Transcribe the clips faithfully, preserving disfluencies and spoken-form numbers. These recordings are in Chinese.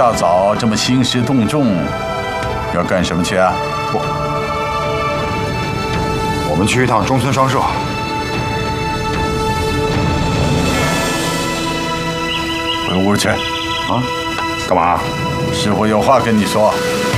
大早这么兴师动众，要干什么去啊？ 我我们去一趟中村商社。 回屋去。 啊？干嘛？ 师傅有话跟你说。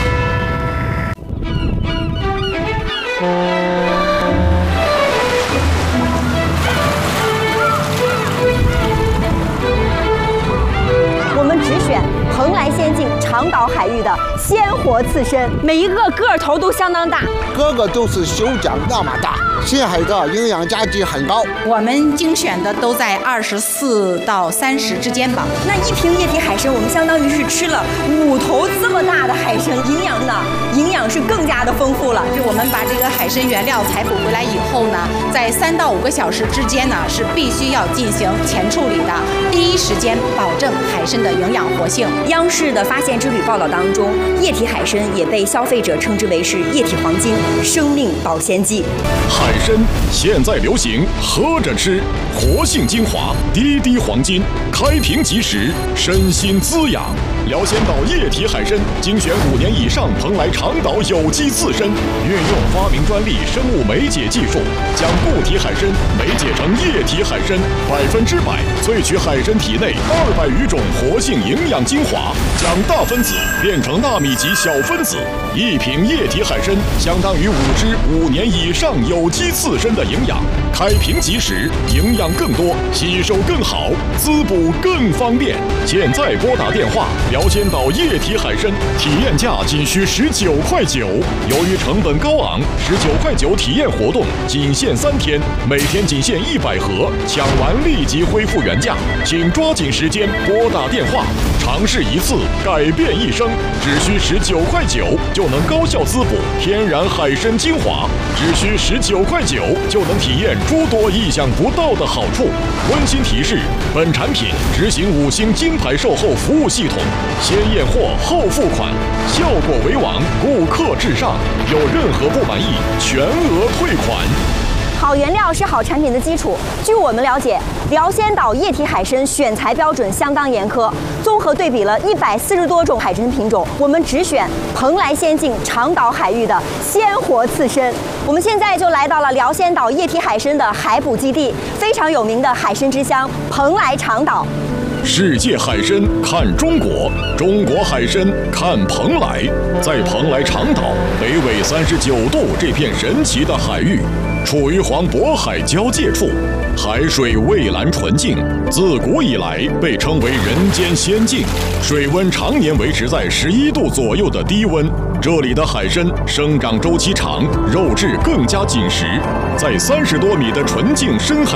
我们只选蓬莱仙境长岛海域的鲜活刺身，每一个个头都相当大， 个个都是手掌那么大，深海的营养价值很高。 我们精选的都在二十四到三十之间吧。 那一瓶液体海参，我们相当于是吃了五头这么大的海参，营养呢，营养是更加的丰富了。 就我们把这个海参原料采捕回来以后呢，在三到五个小时之间呢，是必须要进行前处理的，第一时间保证海参的营养活性。 央视的发现之旅报道当中，液体海参也被消费者称之为是液体黄金、生命保鲜剂。 海参现在流行喝着吃，活性精华，滴滴黄金，开瓶即食，身心滋养。辽仙岛液体海参精选五年以上蓬莱长岛有机刺身，运用发明专利生物酶解技术，将固体海参酶解成液体海参，百分之百萃取海参体内二百余种活性营养精华，将大分子变成纳米级小分子。一瓶液体海参相当于五只五年以上有机刺身的营养，开瓶即食，营养更多，吸收更好，滋补更方便。现在拨打电话。辽仙岛液体海参体验价仅需十九块九，由于成本高昂，十九块九体验活动仅限三天，每天仅限一百盒，抢完立即恢复原价，请抓紧时间拨打电话，尝试一次改变一生，只需十九块九就能高效滋补天然海参精华，只需十九块九就能体验诸多意想不到的好处。温馨提示：本产品执行五星金牌售后服务系统。先验货后付款，效果为王，顾客至上。有任何不满意，全额退款。 好原料是好产品的基础。据我们了解，辽仙岛液体海参选材标准相当严苛，综合对比了一百四十多种海参品种，我们只选蓬莱仙境长岛海域的鲜活刺身。我们现在就来到了辽仙岛液体海参的海捕基地，非常有名的海参之乡蓬莱长岛。 世界海参看中国，中国海参看蓬莱。在蓬莱长岛北纬三十九度这片神奇的海域，处于黄渤海交界处，海水蔚蓝纯净，自古以来被称为人间仙境，水温常年维持在十一度左右的低温。这里的海参生长周期长，肉质更加紧实，在三十多米的纯净深海